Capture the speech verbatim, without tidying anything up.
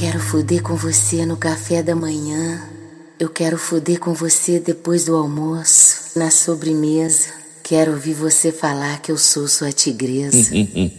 quero fuder com você no café da manhã. Eu quero fuder com você depois do almoço, na sobremesa. Quero ouvir você falar que eu sou sua tigresa.